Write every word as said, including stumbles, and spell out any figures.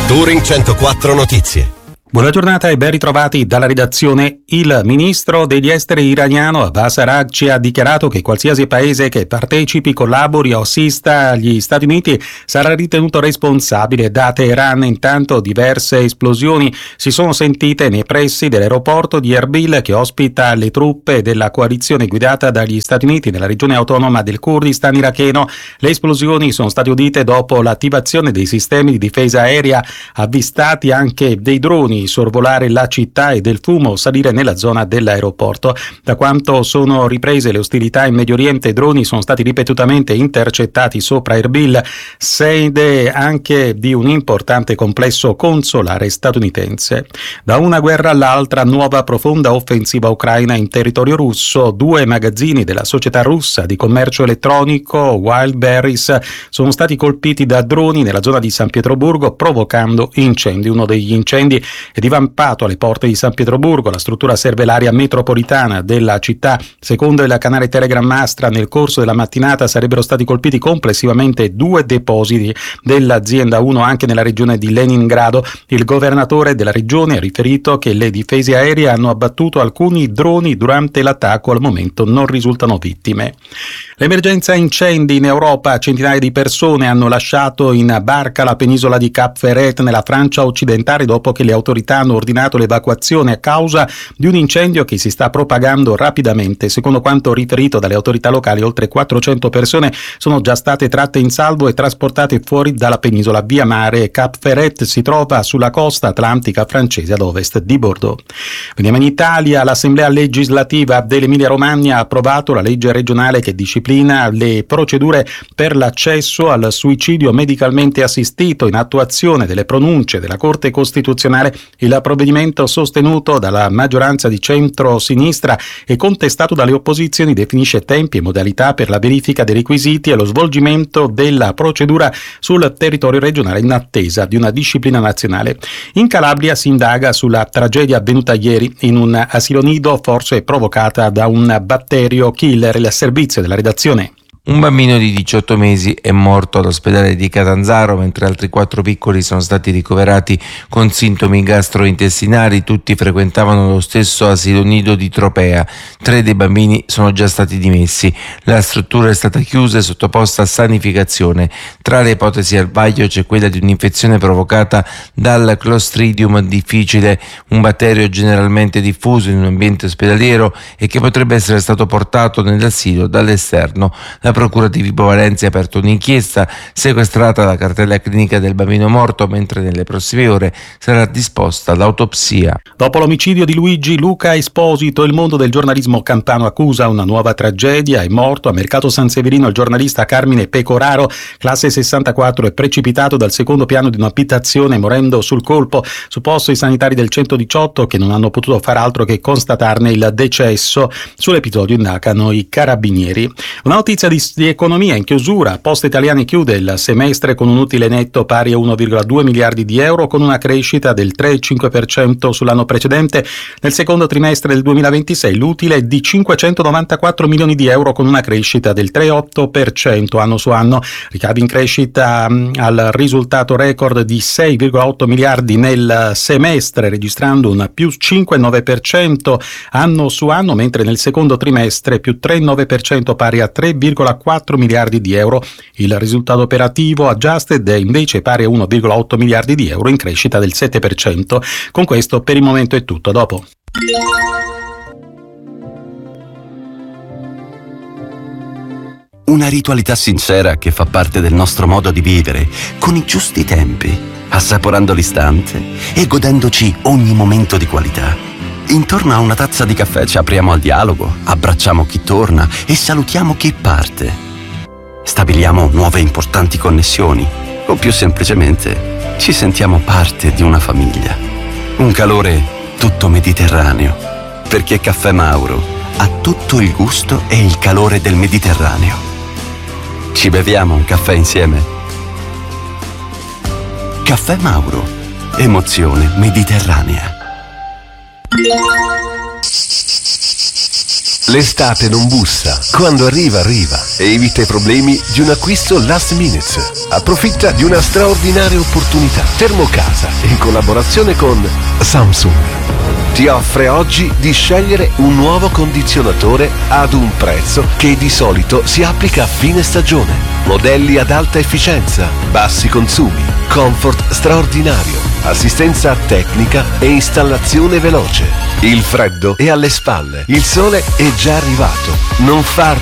Touring centoquattro Notizie. Buona giornata e ben ritrovati dalla redazione. Il ministro degli esteri iraniano Abbas Araghchi ha dichiarato che qualsiasi paese che partecipi, collabori o assista agli Stati Uniti sarà ritenuto responsabile. Da Teheran, intanto, diverse esplosioni si sono sentite nei pressi dell'aeroporto di Erbil, che ospita le truppe della coalizione guidata dagli Stati Uniti nella regione autonoma del Kurdistan iracheno. Le esplosioni sono state udite dopo l'attivazione dei sistemi di difesa aerea, avvistati anche dei droni sorvolare la città e del fumo salire nella zona dell'aeroporto. Da quanto sono riprese le ostilità in Medio Oriente, i droni sono stati ripetutamente intercettati sopra Erbil, sede anche di un importante complesso consolare statunitense. Da una guerra all'altra, nuova profonda offensiva ucraina in territorio russo. Due magazzini della società russa di commercio elettronico Wildberries sono stati colpiti da droni nella zona di San Pietroburgo, provocando incendi. Uno degli incendi è divampato alle porte di San Pietroburgo. La struttura serve l'area metropolitana della città. Secondo il canale Telegram Astra, nel corso della mattinata sarebbero stati colpiti complessivamente due depositi dell'azienda, uno anche nella regione di Leningrado. Il governatore della regione ha riferito che le difese aeree hanno abbattuto alcuni droni durante l'attacco. Al momento non risultano vittime. L'emergenza incendi in Europa. Centinaia di persone hanno lasciato in barca la penisola di Cap Ferret nella Francia occidentale dopo che le autorità hanno ordinato l'evacuazione a causa di un incendio che si sta propagando rapidamente. Secondo quanto riferito dalle autorità locali, oltre quattrocento persone sono già state tratte in salvo e trasportate fuori dalla penisola via mare. Cap Ferret si trova sulla costa atlantica francese ad ovest di Bordeaux. Veniamo in Italia. L'Assemblea legislativa dell'Emilia Romagna ha approvato la legge regionale che disciplina le procedure per l'accesso al suicidio medicalmente assistito in attuazione delle pronunce della Corte Costituzionale. Il provvedimento, sostenuto dalla maggioranza di centro-sinistra e contestato dalle opposizioni, definisce tempi e modalità per la verifica dei requisiti e lo svolgimento della procedura sul territorio regionale in attesa di una disciplina nazionale. In Calabria si indaga sulla tragedia avvenuta ieri in un asilo nido, forse provocata da un batterio killer. Il servizio della redazione. Un bambino di diciotto mesi è morto all'ospedale di Catanzaro, mentre altri quattro piccoli sono stati ricoverati con sintomi gastrointestinali. Tutti frequentavano lo stesso asilo nido di Tropea. Tre dei bambini sono già stati dimessi. La struttura è stata chiusa e sottoposta a sanificazione. Tra le ipotesi al vaglio c'è quella di un'infezione provocata dal Clostridium difficile, un batterio generalmente diffuso in un ambiente ospedaliero e che potrebbe essere stato portato nell'asilo dall'esterno. La Procura di Vibo Valentia ha aperto un'inchiesta, sequestrata la cartella clinica del bambino morto, mentre nelle prossime ore sarà disposta l'autopsia. Dopo l'omicidio di Luigi Luca Esposito, il mondo del giornalismo campano accusa una nuova tragedia. È morto a Mercato San Severino il giornalista Carmine Pecoraro, classe sessantaquattro, è precipitato dal secondo piano di un'abitazione morendo sul colpo. Sul posto i sanitari del centodiciotto, che non hanno potuto far altro che constatarne il decesso. Sull'episodio indagano i carabinieri. Una notizia di di economia in chiusura. Poste Italiane chiude il semestre con un utile netto pari a uno virgola due miliardi di euro, con una crescita del tre virgola cinque per cento sull'anno precedente. Nel secondo trimestre del duemilaventisei l'utile è di cinquecentonovantaquattro milioni di euro, con una crescita del tre virgola otto per cento anno su anno. Ricavi in crescita mh, al risultato record di sei virgola otto miliardi nel semestre, registrando un più cinque virgola nove per cento anno su anno, mentre nel secondo trimestre più tre virgola nove per cento pari a tre virgola quattro miliardi di euro. Il risultato operativo adjusted è invece pari a uno virgola otto miliardi di euro, in crescita del sette per cento. Con questo per il momento è tutto. Dopo. Una ritualità sincera che fa parte del nostro modo di vivere, con i giusti tempi, assaporando l'istante e godendoci ogni momento di qualità. Intorno a una tazza di caffè ci apriamo al dialogo, abbracciamo chi torna e salutiamo chi parte. Stabiliamo nuove importanti connessioni o più semplicemente ci sentiamo parte di una famiglia. Un calore tutto mediterraneo, perché Caffè Mauro ha tutto il gusto e il calore del Mediterraneo. Ci beviamo un caffè insieme? Caffè Mauro, emozione mediterranea. L'estate non bussa, quando arriva arriva. Evita i problemi di un acquisto last minute. Approfitta di una straordinaria opportunità. Termocasa, in collaborazione con Samsung, ti offre oggi di scegliere un nuovo condizionatore ad un prezzo che di solito si applica a fine stagione. Modelli ad alta efficienza, bassi consumi, comfort straordinario, assistenza tecnica e installazione veloce. Il freddo è alle spalle, il sole è già arrivato. Non far